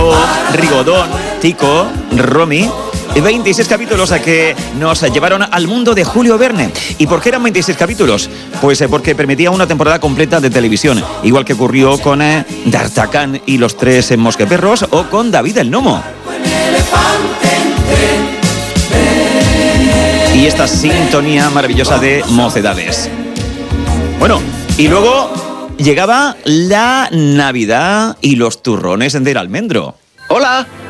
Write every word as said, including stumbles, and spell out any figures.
Rigodón, Tico, Romy. veintiséis capítulos a que nos llevaron al mundo de Julio Verne. ¿Y por qué eran veintiséis capítulos? Pues eh, porque permitía una temporada completa de televisión, igual que ocurrió con eh, D'Artagnan y los tres eh, mosqueperros o con David el Gnomo. Y esta sintonía maravillosa de Mocedades. Bueno, y luego llegaba la Navidad y los turrones del almendro. Hola.